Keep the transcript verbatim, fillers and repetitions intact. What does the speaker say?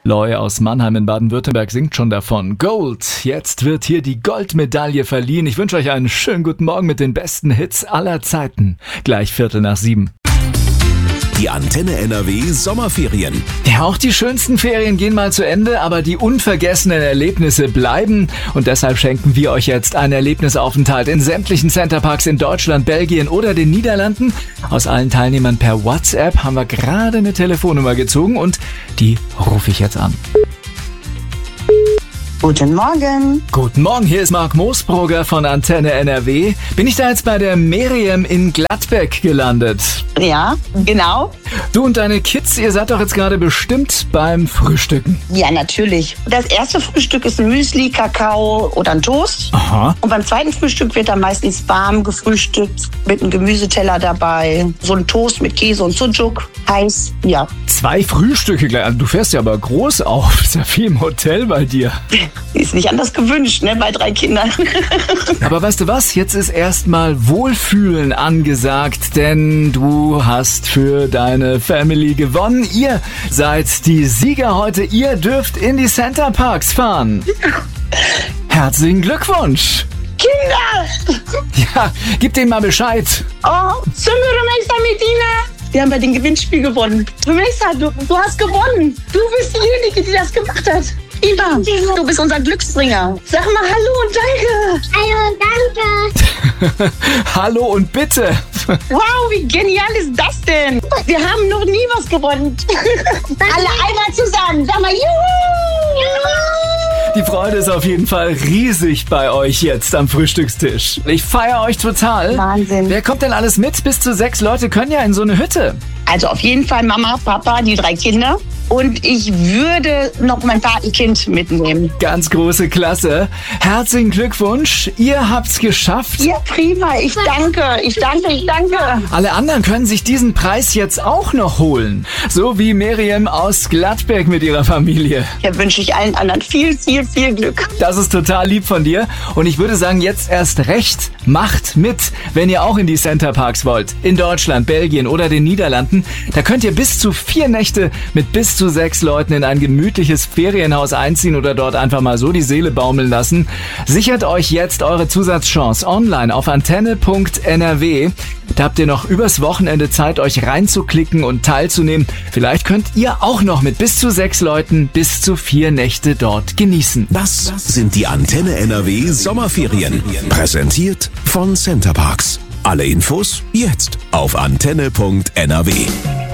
Loy aus Mannheim in Baden-Württemberg singt schon davon. Gold. Jetzt wird hier die Goldmedaille verliehen. Ich wünsche euch einen schönen guten Morgen mit den besten Hits aller Zeiten. Gleich Viertel nach sieben. Die Antenne N R W Sommerferien. Ja, auch die schönsten Ferien gehen mal zu Ende, aber die unvergessenen Erlebnisse bleiben. Und deshalb schenken wir euch jetzt einen Erlebnisaufenthalt in sämtlichen Centerparks in Deutschland, Belgien oder den Niederlanden. Aus allen Teilnehmern per WhatsApp haben wir gerade eine Telefonnummer gezogen und die rufe ich jetzt an. Guten Morgen. Guten Morgen, hier ist Marc Moosbrugger von Antenne N R W. Bin ich da jetzt bei der Miriam in Gladbeck gelandet? Ja, genau. Du und deine Kids, ihr seid doch jetzt gerade bestimmt beim Frühstücken. Ja, natürlich. Das erste Frühstück ist ein Müsli, Kakao oder ein Toast. Aha. Und beim zweiten Frühstück wird dann meistens warm gefrühstückt mit einem Gemüseteller dabei. So ein Toast mit Käse und Sucuk. Heiß, ja. Zwei Frühstücke gleich. Du fährst ja aber groß auf. Ist ja viel im Hotel bei dir. Ist nicht anders gewünscht, ne, bei drei Kindern. Aber weißt du was? Jetzt ist erstmal Wohlfühlen angesagt, denn du hast für deine Family gewonnen. Ihr seid die Sieger heute. Ihr dürft in die Centerparks fahren. Herzlichen Glückwunsch. Kinder! Ja, gib denen mal Bescheid. Oh, Zimmer Medina. Wir haben bei dem Gewinnspiel gewonnen. Rumesa, du, du hast gewonnen. Du bist diejenige, die das gemacht hat. Ima, du bist unser Glücksbringer. Sag mal Hallo und Danke. Hallo und Danke. Hallo und bitte. Wow, wie genial ist das denn? Wir haben noch nie was gewonnen. Alle einmal zusammen. Sag mal Juhu. Die Freude ist auf jeden Fall riesig bei euch jetzt am Frühstückstisch. Ich feiere euch total. Wahnsinn. Wer kommt denn alles mit? Bis zu sechs Leute können ja in so eine Hütte. Also auf jeden Fall Mama, Papa, die drei Kinder. Und ich würde noch mein Patenkind mitnehmen. Ganz große Klasse. Herzlichen Glückwunsch. Ihr habt's geschafft. Ja, prima. Ich danke. Ich danke. Ich danke. Alle anderen können sich diesen Preis jetzt auch noch holen. So wie Miriam aus Gladbeck mit ihrer Familie. Da wünsche ich allen anderen viel, viel, viel Glück. Das ist total lieb von dir. Und ich würde sagen, jetzt erst recht. Macht mit, wenn ihr auch in die Centerparks wollt. In Deutschland, Belgien oder den Niederlanden. Da könnt ihr bis zu vier Nächte mit bis zu sechs Leuten in ein gemütliches Ferienhaus einziehen oder dort einfach mal so die Seele baumeln lassen. Sichert euch jetzt eure Zusatzchance online auf antenne punkt n r w. Da habt ihr noch übers Wochenende Zeit, euch reinzuklicken und teilzunehmen. Vielleicht könnt ihr auch noch mit bis zu sechs Leuten bis zu vier Nächte dort genießen. Das sind die Antenne N R W Sommerferien. Präsentiert von Centerparks. Alle Infos jetzt auf antenne punkt n r w.